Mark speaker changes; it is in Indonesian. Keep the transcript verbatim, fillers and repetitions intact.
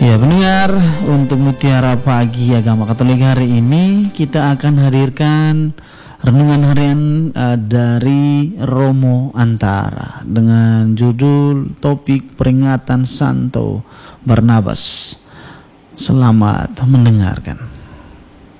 Speaker 1: Ya pendengar, untuk Mutiara Pagi Agama Katolik hari ini kita akan hadirkan renungan harian uh, dari Romo Antara dengan judul topik peringatan Santo Barnabas. Selamat mendengarkan.